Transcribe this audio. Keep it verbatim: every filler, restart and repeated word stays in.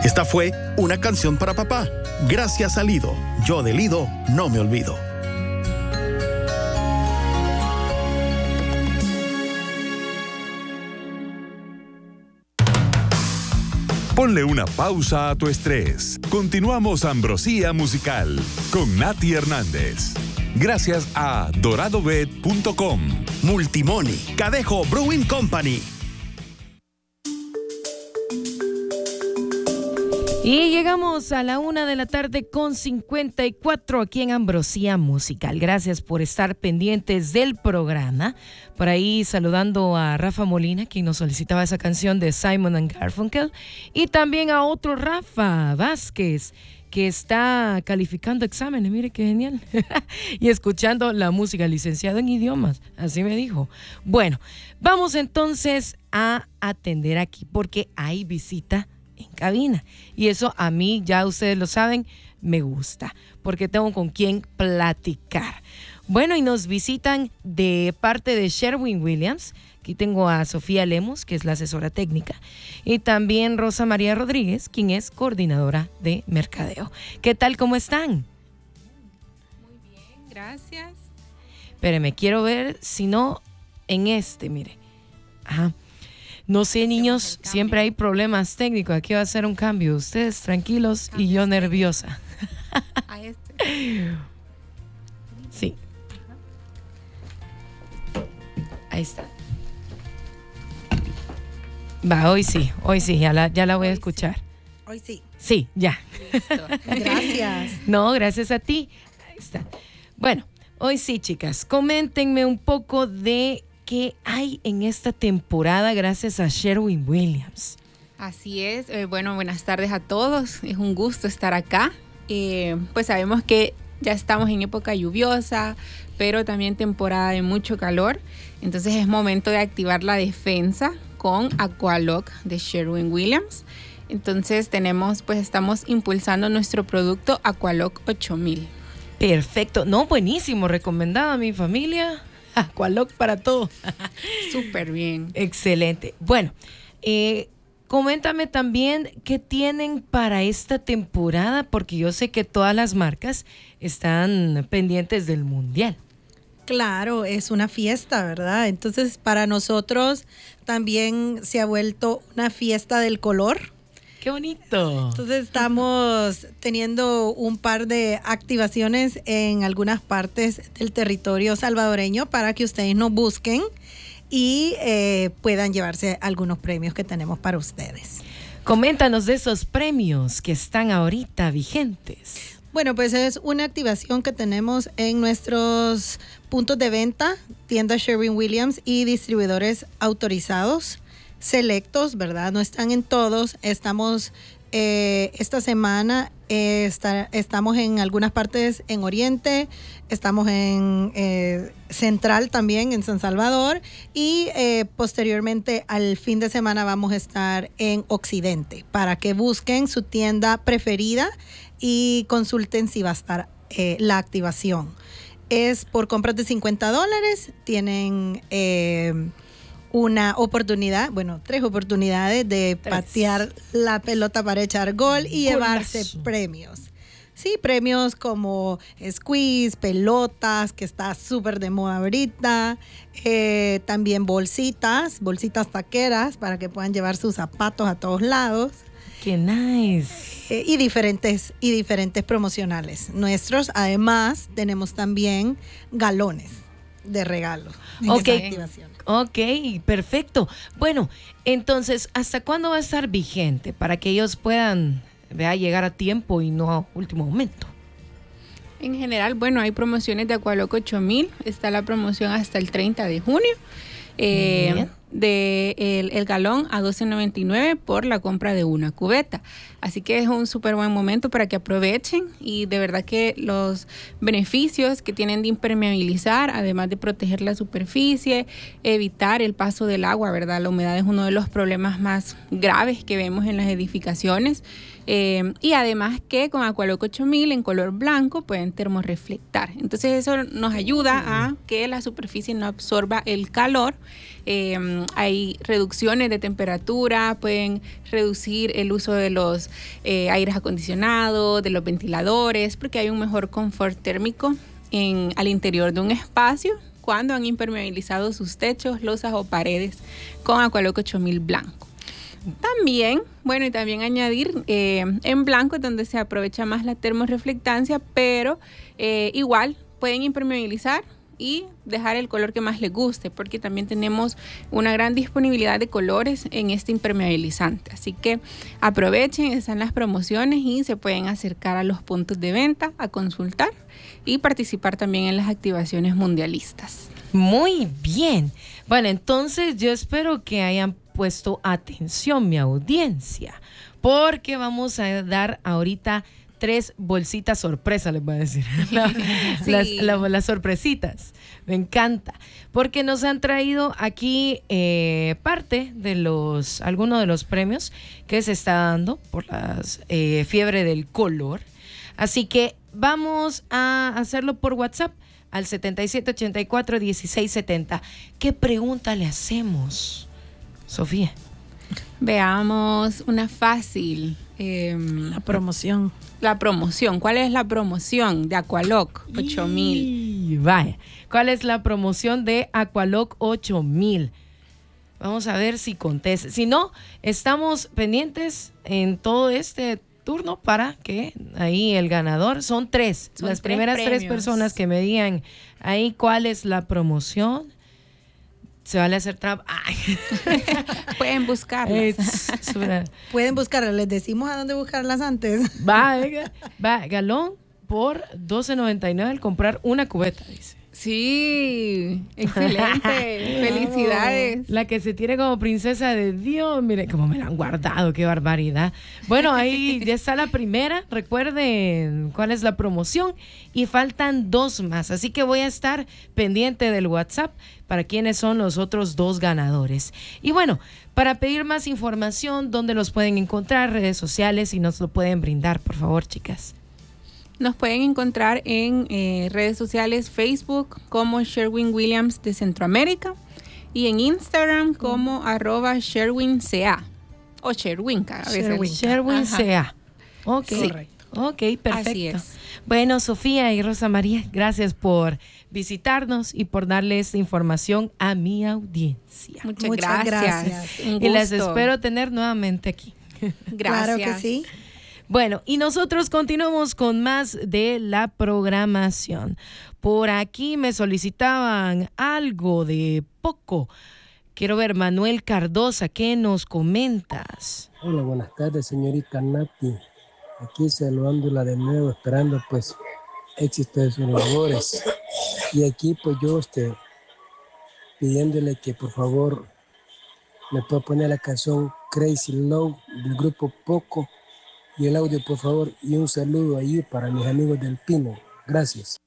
Esta fue una canción para papá. Gracias a Lido. Yo de Lido no me olvido. Ponle una pausa a tu estrés. Continuamos Ambrosía Musical con Nati Hernández. Gracias a dorado bet punto com, Multimoni, Cadejo Brewing Company. Y llegamos a la una de la tarde con cincuenta y cuatro aquí en Ambrosía Musical. Gracias por estar pendientes del programa. Por ahí saludando a Rafa Molina, quien nos solicitaba esa canción de Simon and Garfunkel. Y también a otro Rafa Vázquez, que está calificando exámenes. Mire qué genial. Y escuchando la música, licenciado en idiomas. Así me dijo. Bueno, vamos entonces a atender aquí porque hay visita en cabina, y eso a mí, ya ustedes lo saben, me gusta porque tengo con quién platicar. Bueno, y nos visitan de parte de Sherwin Williams. Aquí tengo a Sofía Lemos, que es la asesora técnica, y también Rosa María Rodríguez, quien es coordinadora de mercadeo. ¿Qué tal? ¿Cómo están? Muy bien, gracias. Espéreme, quiero ver si no en este, mire. Ajá. No sé, niños, siempre hay problemas técnicos. Aquí va a ser un cambio. Ustedes tranquilos y yo nerviosa. A este. Sí. Ahí está. Va, hoy sí, hoy sí, ya la, ya la voy a escuchar. Hoy sí. Sí, ya. Listo. Gracias. No, gracias a ti. Ahí está. Bueno, hoy sí, chicas, coméntenme un poco de qué hay en esta temporada gracias a Sherwin Williams. Así es. Eh, bueno, buenas tardes a todos. Es un gusto estar acá. Eh, pues sabemos que ya estamos en época lluviosa, pero también temporada de mucho calor. Entonces es momento de activar la defensa con Aqualock de Sherwin Williams. Entonces tenemos, pues estamos impulsando nuestro producto Aqualock ocho mil. Perfecto. No, buenísimo. Recomendado a mi familia. Aqualock para todo. Súper bien. Excelente. Bueno, eh, coméntame también qué tienen para esta temporada, porque yo sé que todas las marcas están pendientes del mundial. Claro, es una fiesta, ¿verdad? Entonces, para nosotros también se ha vuelto una fiesta del color. ¡Qué bonito! Entonces estamos teniendo un par de activaciones en algunas partes del territorio salvadoreño para que ustedes nos busquen y eh, puedan llevarse algunos premios que tenemos para ustedes. Coméntanos de esos premios que están ahorita vigentes. Bueno, pues es una activación que tenemos en nuestros puntos de venta, tienda Sherwin Williams y distribuidores autorizados. Selectos, ¿verdad? No están en todos. Estamos eh, esta semana, eh, está, estamos en algunas partes en Oriente, estamos en eh, Central también, en San Salvador, y eh, posteriormente al fin de semana vamos a estar en Occidente, para que busquen su tienda preferida y consulten si va a estar eh, la activación. Es por compras de cincuenta dólares, tienen Eh, una oportunidad, bueno, tres oportunidades de tres. patear la pelota para echar gol y Golazo. Llevarse premios. Sí, premios como squeeze, pelotas, que está súper de moda ahorita. Eh, también bolsitas, bolsitas taqueras para que puedan llevar sus zapatos a todos lados. ¡Qué nice! Eh, y diferentes, y diferentes promocionales. Nuestros, además, tenemos también galones de regalo. Ok, ok, perfecto. Bueno, entonces, ¿hasta cuándo va a estar vigente para que ellos puedan, vea, llegar a tiempo y no a último momento? En general, bueno, hay promociones de Aqualock ocho mil. Está la promoción hasta el treinta de junio. Eh, de el, el galón a doce noventa y nueve por la compra de una cubeta. Así que es un súper buen momento para que aprovechen, y de verdad que los beneficios que tienen de impermeabilizar, además de proteger la superficie, evitar el paso del agua, ¿verdad? La humedad es uno de los problemas más graves que vemos en las edificaciones. Eh, y además que con Aqualock ocho mil en color blanco pueden termorreflectar. Entonces eso nos ayuda a que la superficie no absorba el calor eh, hay reducciones de temperatura, pueden reducir el uso de los eh, aires acondicionados, de los ventiladores, porque hay un mejor confort térmico en, al interior de un espacio cuando han impermeabilizado sus techos, losas o paredes con Aqualock ocho mil blanco. También, bueno, y también añadir eh, en blanco es donde se aprovecha más la termorreflectancia, pero eh, igual pueden impermeabilizar y dejar el color que más les guste, porque también tenemos una gran disponibilidad de colores en este impermeabilizante. Así que aprovechen, están las promociones y se pueden acercar a los puntos de venta a consultar y participar también en las activaciones mundialistas. Muy bien. Bueno, entonces yo espero que hayan puesto atención mi audiencia, porque vamos a dar ahorita tres bolsitas sorpresa, les voy a decir. La, sí. las, la, las sorpresitas. Me encanta. Porque nos han traído aquí eh, parte de los, algunos de los premios que se está dando por la eh, fiebre del color. Así que vamos a hacerlo por WhatsApp al setenta y siete ochenta y cuatro dieciséis setenta. ¿Qué pregunta le hacemos, Sofía? Veamos una fácil. Eh, la promoción. La promoción. ¿Cuál es la promoción de Aqualock ocho mil? Vaya. ¿Cuál es la promoción de Aqualock ocho mil? Vamos a ver si contesta. Si no, estamos pendientes en todo este turno para que ahí el ganador son tres. Son las tres primeras premios. Tres personas que me digan ahí cuál es la promoción. Se vale hacer trampa. Pueden buscarlas. Pueden buscarlas. Les decimos a dónde buscarlas antes. Va, va, galón por doce noventa y nueve al comprar una cubeta, dice. Sí, excelente. Felicidades. La que se tiene como princesa de Dios. Mire cómo me la han guardado, qué barbaridad. Bueno, ahí ya está la primera. Recuerden cuál es la promoción y faltan dos más. Así que voy a estar pendiente del WhatsApp para quiénes son los otros dos ganadores. Y bueno, para pedir más información, ¿dónde los pueden encontrar? Redes sociales, y nos lo pueden brindar, por favor, chicas. Nos pueden encontrar en eh, redes sociales, Facebook como Sherwin Williams de Centroamérica y en Instagram como mm. arroba SherwinCA o Sherwin. Sherwin, SherwinCA. Ok, sí. Ok, perfecto. Así es. Bueno, Sofía y Rosa María, gracias por visitarnos y por darle esta información a mi audiencia. Muchas, Muchas gracias. gracias. Y las espero tener nuevamente aquí. Gracias. Claro que sí. Bueno, y nosotros continuamos con más de la programación. Por aquí me solicitaban algo de poco. Quiero ver, Manuel Cardosa, ¿qué nos comentas? Hola, buenas tardes, señorita Nati. Aquí saludándola de nuevo, esperando pues éxito de sus labores. Y aquí pues yo este, pidiéndole que por favor me pueda poner la canción Crazy Love del grupo Poco. Y el audio, por favor, y un saludo ahí para mis amigos del Pino. Gracias.